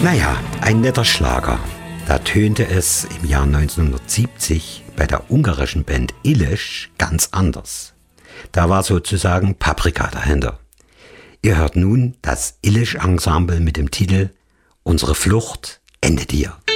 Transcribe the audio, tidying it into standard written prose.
Naja, ein netter Schlager. Da tönte es im Jahr 1970 bei der ungarischen Band Illes ganz anders. Da war sozusagen Paprika dahinter. Ihr hört nun das Illes Ensemble mit dem Titel Unsere Flucht endet hier.